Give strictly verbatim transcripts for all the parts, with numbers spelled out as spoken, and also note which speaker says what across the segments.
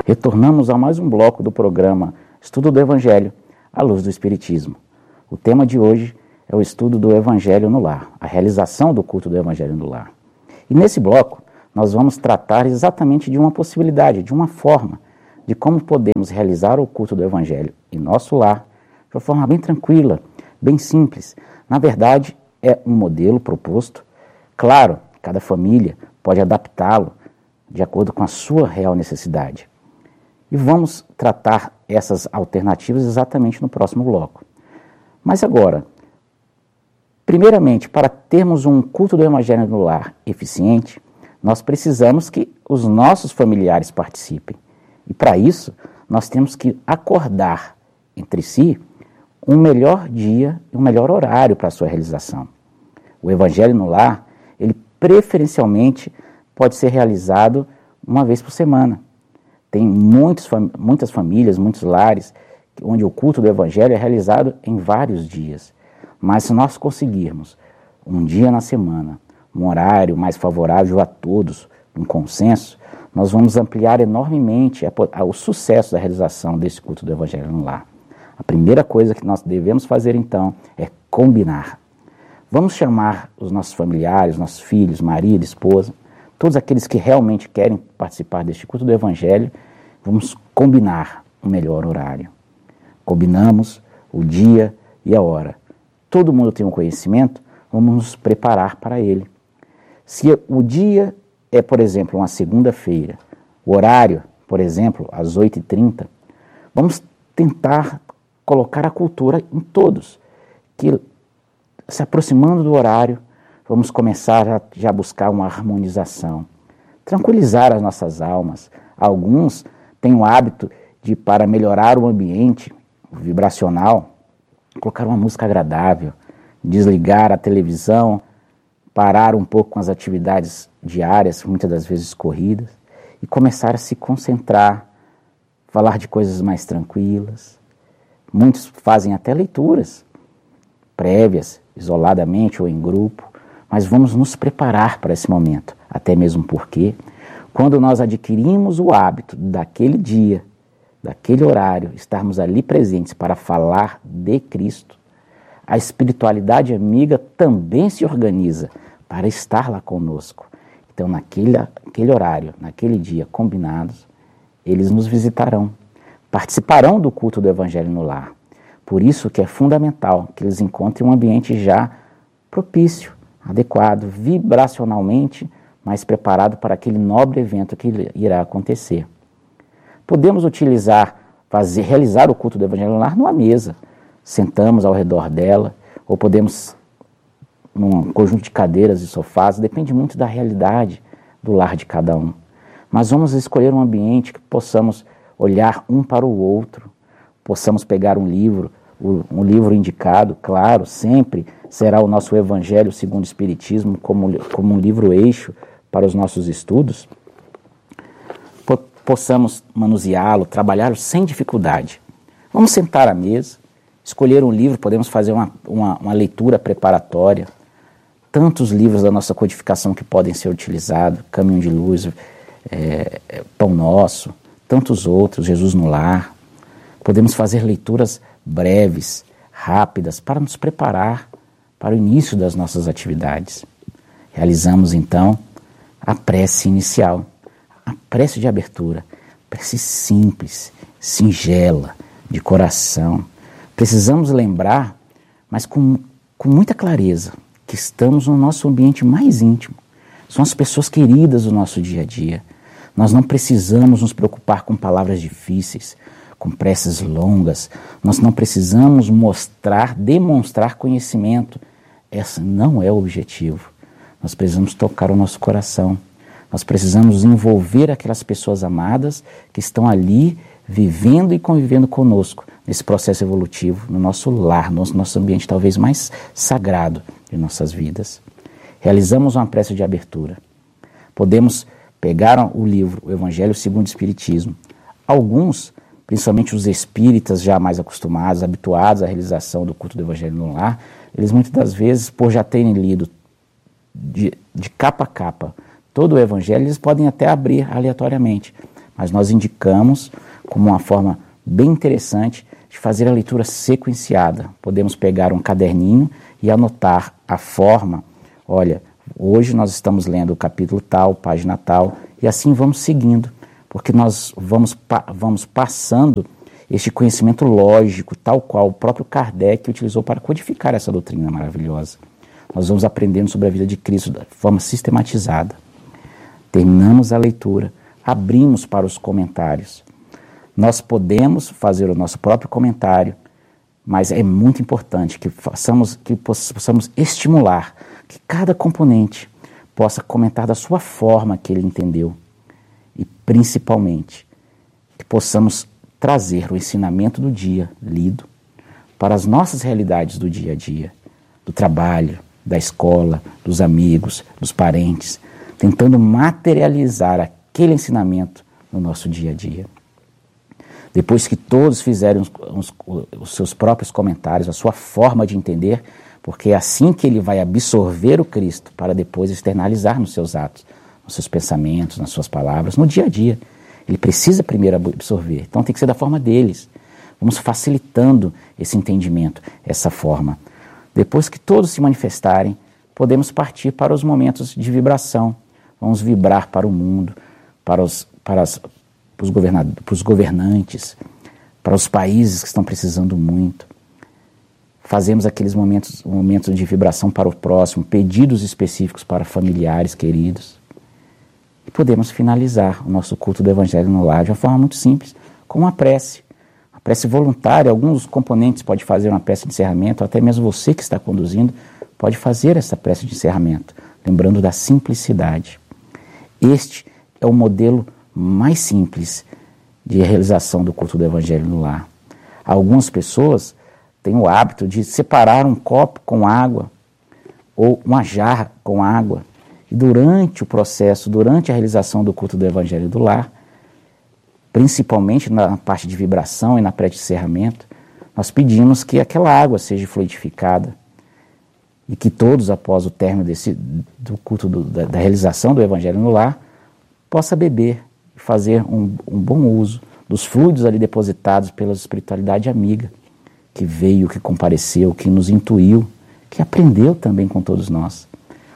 Speaker 1: Retornamos a mais um bloco do programa Estudo do Evangelho à luz do Espiritismo. O tema de hoje é o estudo do Evangelho no lar, a realização do culto do Evangelho no lar. E nesse bloco, nós vamos tratar exatamente de uma possibilidade, de uma forma, de como podemos realizar o culto do Evangelho em nosso lar, de uma forma bem tranquila, bem simples. Na verdade, é um modelo proposto. Claro, cada família pode adaptá-lo de acordo com a sua real necessidade. E vamos tratar essas alternativas exatamente no próximo bloco. Mas agora, primeiramente, para termos um culto do Evangelho no lar eficiente, nós precisamos que os nossos familiares participem. E para isso, nós temos que acordar entre si um melhor dia e um melhor horário para a sua realização. O Evangelho no lar, ele preferencialmente pode ser realizado uma vez por semana. Tem muitos, muitas famílias, muitos lares, onde o culto do Evangelho é realizado em vários dias. Mas se nós conseguirmos um dia na semana, um horário mais favorável a todos, um consenso, nós vamos ampliar enormemente a, a, o sucesso da realização desse culto do Evangelho no lar. A primeira coisa que nós devemos fazer, então, é combinar. Vamos chamar os nossos familiares, nossos filhos, marido, esposa, todos aqueles que realmente querem participar deste culto do Evangelho, vamos combinar o melhor horário. Combinamos o dia e a hora. Todo mundo tem um conhecimento, vamos nos preparar para ele. Se o dia é, por exemplo, uma segunda-feira, o horário, por exemplo, às oito e trinta, vamos tentar colocar a cultura em todos, que se aproximando do horário, vamos começar a já buscar uma harmonização, tranquilizar as nossas almas. Alguns têm o hábito de, para melhorar o ambiente vibracional, colocar uma música agradável, desligar a televisão, parar um pouco com as atividades diárias, muitas das vezes corridas, e começar a se concentrar, falar de coisas mais tranquilas. Muitos fazem até leituras prévias, isoladamente ou em grupo, mas vamos nos preparar para esse momento, até mesmo porque, quando nós adquirimos o hábito daquele dia, daquele horário, estarmos ali presentes para falar de Cristo, a espiritualidade amiga também se organiza para estar lá conosco. Então, naquele, naquele horário, naquele dia, combinados, eles nos visitarão, participarão do culto do Evangelho no lar. Por isso que é fundamental que eles encontrem um ambiente já propício, adequado, vibracionalmente mais preparado para aquele nobre evento que irá acontecer. Podemos utilizar, fazer, realizar o culto do Evangelho no lar numa mesa. Sentamos ao redor dela, ou podemos num conjunto de cadeiras e sofás, depende muito da realidade do lar de cada um. Mas vamos escolher um ambiente que possamos olhar um para o outro, possamos pegar um livro, um livro indicado, claro, sempre será o nosso Evangelho segundo o Espiritismo como, como um livro eixo para os nossos estudos, possamos manuseá-lo, trabalhá-lo sem dificuldade. Vamos sentar à mesa, escolher um livro, podemos fazer uma, uma, uma leitura preparatória, tantos livros da nossa codificação que podem ser utilizados, Caminho de Luz, é, Pão Nosso, tantos outros, Jesus no Lar. Podemos fazer leituras breves, rápidas, para nos preparar para o início das nossas atividades. Realizamos, então, a prece inicial, a prece de abertura, prece simples, singela, de coração. Precisamos lembrar, mas com, com muita clareza, que estamos no nosso ambiente mais íntimo. São as pessoas queridas do nosso dia a dia. Nós não precisamos nos preocupar com palavras difíceis, com preces longas. Nós não precisamos mostrar, demonstrar conhecimento. Esse não é o objetivo. Nós precisamos tocar o nosso coração. Nós precisamos envolver aquelas pessoas amadas que estão ali vivendo e convivendo conosco nesse processo evolutivo, no nosso lar, no nosso ambiente talvez mais sagrado de nossas vidas. Realizamos uma prece de abertura. Podemos pegar o livro, o Evangelho segundo o Espiritismo. Alguns, principalmente os espíritas já mais acostumados, habituados à realização do culto do Evangelho no lar, eles muitas das vezes, por já terem lido de, de capa a capa todo o Evangelho, eles podem até abrir aleatoriamente. mas nós indicamos como uma forma bem interessante de fazer a leitura sequenciada. Podemos pegar um caderninho e anotar a forma. Olha, hoje nós estamos lendo o capítulo tal, página tal, e assim vamos seguindo, porque nós vamos, pa- vamos passando este conhecimento lógico, tal qual o próprio Kardec utilizou para codificar essa doutrina maravilhosa. Nós vamos aprendendo sobre a vida de Cristo de forma sistematizada. Terminamos a leitura, abrimos para os comentários. Nós podemos fazer o nosso próprio comentário, mas é muito importante que façamos, que possamos estimular que cada componente possa comentar da sua forma que ele entendeu e, principalmente, que possamos trazer o ensinamento do dia lido para as nossas realidades do dia a dia, do trabalho, da escola, dos amigos, dos parentes, tentando materializar aquele ensinamento no nosso dia a dia. Depois que todos fizerem os, os, os seus próprios comentários, a sua forma de entender, porque é assim que ele vai absorver o Cristo para depois externalizar nos seus atos, nos seus pensamentos, nas suas palavras, no dia a dia. Ele precisa primeiro absorver, então tem que ser da forma deles. Vamos facilitando esse entendimento, essa forma. Depois que todos se manifestarem, podemos partir para os momentos de vibração. Vamos vibrar para o mundo, para os, para as, para os, governad- para os governantes, para os países que estão precisando muito. Fazemos aqueles momentos, momentos de vibração para o próximo, pedidos específicos para familiares queridos. E podemos finalizar o nosso culto do Evangelho no Lar de uma forma muito simples, com uma prece. Uma prece voluntária, alguns dos componentes podem fazer uma prece de encerramento, até mesmo você que está conduzindo pode fazer essa prece de encerramento, lembrando da simplicidade. Este é o modelo mais simples de realização do culto do Evangelho no Lar. Algumas pessoas têm o hábito de separar um copo com água ou uma jarra com água e durante o processo, durante a realização do culto do Evangelho do Lar, principalmente na parte de vibração e na prece de encerramento, nós pedimos que aquela água seja fluidificada e que todos, após o término desse, do culto do, da, da realização do Evangelho no Lar, possa beber e fazer um, um bom uso dos fluidos ali depositados pela espiritualidade amiga, que veio, que compareceu, que nos intuiu, que aprendeu também com todos nós.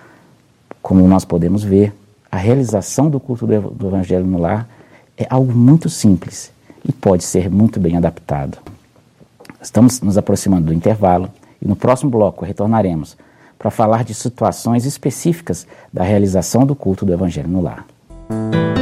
Speaker 1: Como nós podemos ver, a realização do culto do, do Evangelho no Lar é algo muito simples e pode ser muito bem adaptado. Estamos nos aproximando do intervalo e no próximo bloco retornaremos para falar de situações específicas da realização do culto do Evangelho no Lar.